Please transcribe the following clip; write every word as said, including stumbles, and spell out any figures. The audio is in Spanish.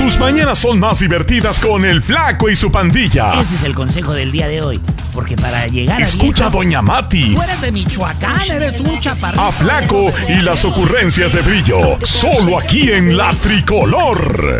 Tus mañanas son más divertidas con el Flaco y su pandilla. Ese es el consejo del día de hoy. Porque para llegar Escucha a a Doña Mati. Tú eres de Michoacán, eres un chaparrito. A Flaco y las ocurrencias de Brillo. Solo aquí en La Tricolor.